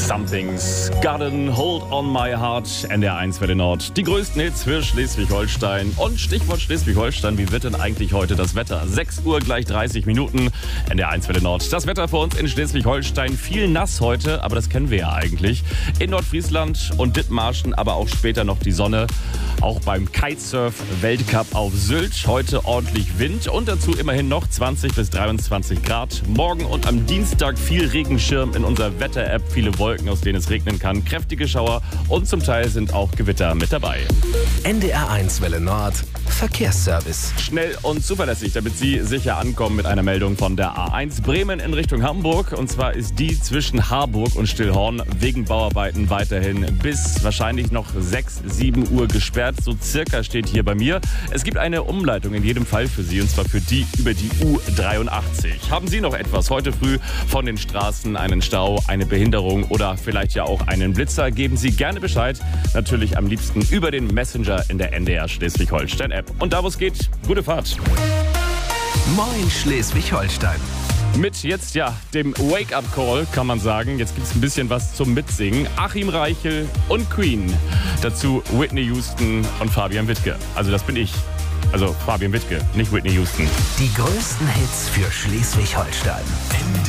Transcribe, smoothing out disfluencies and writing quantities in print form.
Something's Got a Hold on My Heart, NDR1 Welle Nord. Die größten Hits für Schleswig-Holstein. Und Stichwort Schleswig-Holstein, wie wird denn eigentlich heute das Wetter? 6 Uhr gleich 30 Minuten, NDR1 Welle Nord. Das Wetter für uns in Schleswig-Holstein, viel nass heute, aber das kennen wir ja eigentlich. In Nordfriesland und Dithmarschen, aber auch später noch die Sonne. Auch beim Kitesurf-Weltcup auf Sylt. Heute ordentlich Wind und dazu immerhin noch 20 bis 23 Grad. Morgen und am Dienstag viel Regenschirm in unserer Wetter-App. Viele Wolken, aus denen es regnen kann. Kräftige Schauer und zum Teil sind auch Gewitter mit dabei. NDR1 Welle Nord. Verkehrsservice. Schnell und zuverlässig, damit Sie sicher ankommen mit einer Meldung von der A1 Bremen in Richtung Hamburg. Und zwar ist die zwischen Harburg und Stillhorn wegen Bauarbeiten weiterhin bis wahrscheinlich noch 6, 7 Uhr gesperrt. So circa steht hier bei mir. Es gibt eine Umleitung in jedem Fall für Sie, und zwar für die über die U83. Haben Sie noch etwas heute früh von den Straßen, einen Stau, eine Behinderung oder vielleicht ja auch einen Blitzer? Geben Sie gerne Bescheid. Natürlich am liebsten über den Messenger in der NDR Schleswig-Holstein-App. Und da, wo es geht, gute Fahrt. Moin Schleswig-Holstein. Mit jetzt ja dem Wake-up-Call kann man sagen. Jetzt gibt es ein bisschen was zum Mitsingen. Achim Reichel und Queen. Dazu Whitney Houston und Fabian Wittke. Also das bin ich. Also Fabian Wittke, nicht Whitney Houston. Die größten Hits für Schleswig-Holstein.